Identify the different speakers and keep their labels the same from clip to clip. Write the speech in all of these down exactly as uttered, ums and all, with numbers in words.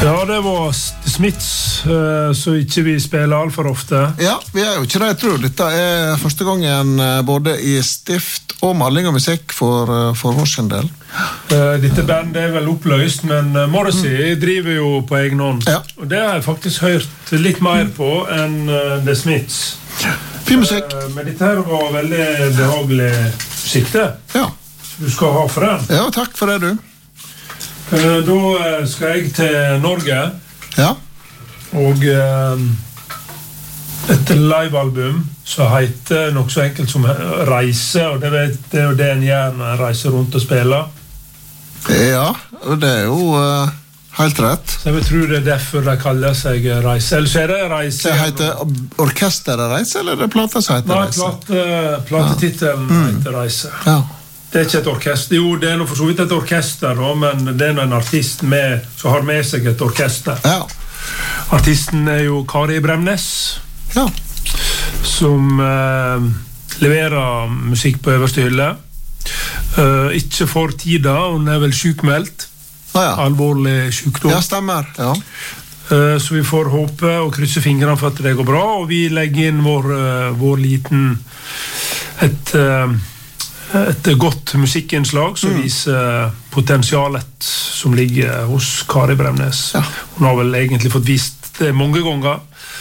Speaker 1: Ja, det var The Smiths, så ikke vi spiller alt for ofte.
Speaker 2: Ja, vi er jo ikke det, jeg tror. Dette er første gangen både i stift og maling og musikk for, for vår sin del.
Speaker 1: Dette bandet er vel oppløst, men Morrissey mm. driver jo på egen hånd. Ja. Og det har jeg faktisk hørt litt mer på enn The Smiths.
Speaker 2: Fin musikk.
Speaker 1: Men dette her var veldig behagelig musikk, det.
Speaker 2: Ja.
Speaker 1: Du skal ha for den.
Speaker 2: Ja, takk for det, du.
Speaker 1: Da skal jeg til Norge.
Speaker 2: Ja.
Speaker 1: Og et livealbum som heter noe så enkelt som Reise, og det, vet, det er jo det en gjør når en reiser rundt og spiller.
Speaker 2: Ja, og det er jo uh, helt rett.
Speaker 1: Så jeg tror det er derfor de kaller seg Reise. Eller så er det Reise.
Speaker 2: Det heter orkesteret Reise, eller er det plata som heter Reise?
Speaker 1: Nei, plate, platetitelen ja. heter Reise.
Speaker 2: Ja.
Speaker 1: Det er ikke et orkester. Jo, det er noe for så vidt et orkester, men det er en artist med, som har med seg et orkester.
Speaker 2: Ja.
Speaker 1: Artisten er jo Kari Bremnes,
Speaker 2: ja.
Speaker 1: som eh, leverer musikk på øverste hylle. Eh, ikke for tida, hun er vel sykmeldt.
Speaker 2: Ah, ja.
Speaker 1: Alvorlig sykdom.
Speaker 2: Ja, stemmer. Ja.
Speaker 1: Eh, så vi får håpe og krysse fingrene for at det går bra, og vi legger inn vår, uh, vår liten et... Uh, et godt musikkinnslag som mm. viser potensialet som ligger hos Kari Bremnes.
Speaker 2: Ja.
Speaker 1: Hun har vel egentlig fått vist det mange ganger.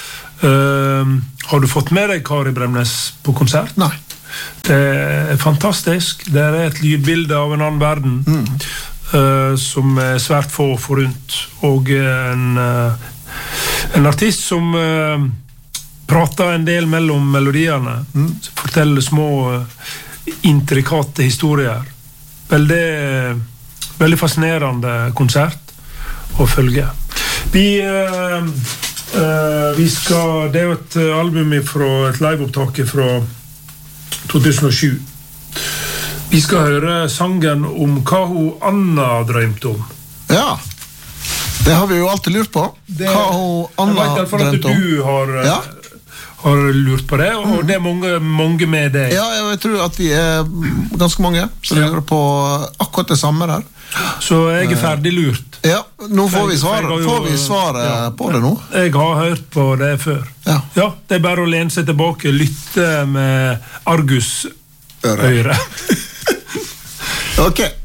Speaker 1: Uh, har du fått med deg Kari Bremnes på konsert?
Speaker 2: Nei.
Speaker 1: Det er fantastisk. Det er et lydbilde av en annen verden mm. uh, som er svært få forunt. Og en, uh, en artist som uh, prater en del mellom melodiene, mm. forteller små uh, intrikate historier. Veldig, veldig fascinerende konsert å følge. Vi, uh, uh, vi skal, det er jo et album fra et liveopptak fra to tusen og sju. Vi skal høre sangen om hva hun Anna drømte om.
Speaker 2: Ja, det har vi jo alltid lurt på. Det, hva hun Anna drømte om. Jeg vet i hvert fall at du har... Ja. har lurt på det, og mm. det er mange, mange med deg. Ja, jeg tror at vi er ganske mange, så vi lurer på akkurat det samme der.
Speaker 1: Så jeg er ferdig lurt.
Speaker 2: Ja, nå får vi svare, får vi svare ja. på det nå.
Speaker 1: Jeg har hørt på det før.
Speaker 2: Ja.
Speaker 1: Ja, det er bare å lene seg tilbake, lytte med Argus-øre.
Speaker 2: Ok.